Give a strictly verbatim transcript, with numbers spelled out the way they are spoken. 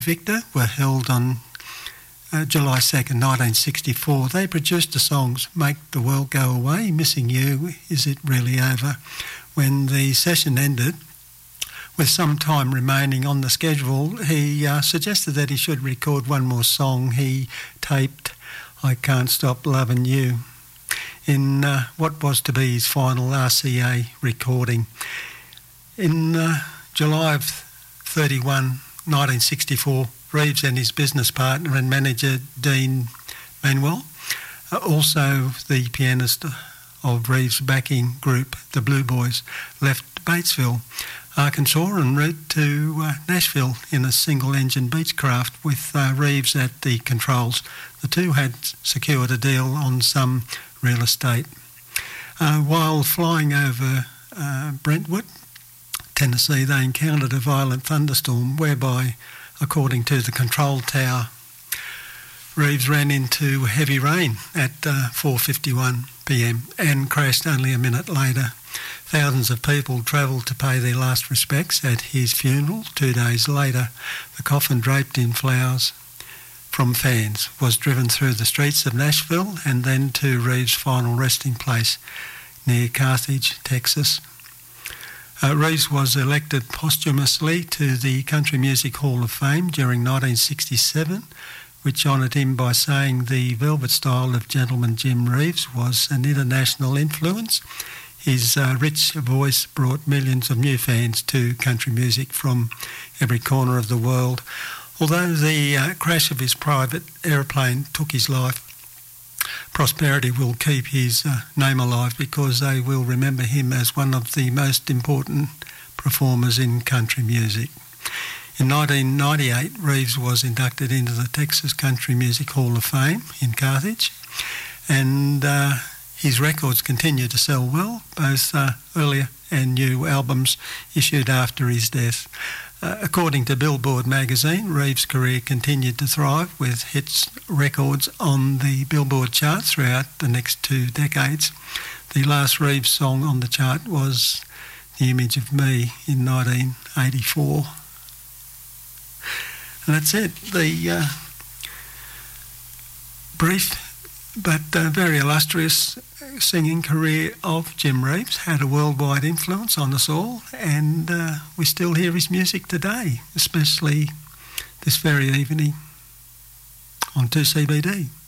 Victor were held on uh, July second, nineteen sixty-four. They produced the songs Make the World Go Away, Missing You, Is It Really Over? When the session ended, with some time remaining on the schedule, he uh, suggested that he should record one more song. He taped I Can't Stop Loving You in uh, what was to be his final R C A recording. In uh, July of thirty-one, nineteen sixty-four, Reeves and his business partner and manager Dean Manuel, uh, also the pianist of Reeves' backing group, the Blue Boys, left Batesville, Arkansas, en route to uh, Nashville in a single-engine Beechcraft with uh, Reeves at the controls. The two had secured a deal on some real estate. Uh, while flying over uh, Brentwood, Tennessee, they encountered a violent thunderstorm whereby, according to the control tower, Reeves ran into heavy rain at uh, four fifty-one p m and crashed only a minute later. Thousands of people travelled to pay their last respects at his funeral. Two days later, the coffin, draped in flowers from fans, was driven through the streets of Nashville and then to Reeves' final resting place near Carthage, Texas. Uh, Reeves was elected posthumously to the Country Music Hall of Fame during nineteen sixty-seven, which honoured him by saying the velvet style of Gentleman Jim Reeves was an international influence. His uh, rich voice brought millions of new fans to country music from every corner of the world. Although the uh, crash of his private aeroplane took his life, Prosperity will keep his uh, name alive because they will remember him as one of the most important performers in country music. In nineteen ninety-eight, Reeves was inducted into the Texas Country Music Hall of Fame in Carthage, and uh, his records continue to sell well, both uh, earlier and new albums issued after his death. Uh, according to Billboard magazine, Reeves' career continued to thrive with hits records on the Billboard chart throughout the next two decades. The last Reeves song on the chart was The Image of Me in nineteen eighty-four. And that's it. The uh, brief but uh, very illustrious singing career of Jim Reeves had a worldwide influence on us all, and uh, we still hear his music today, especially this very evening on two C B D.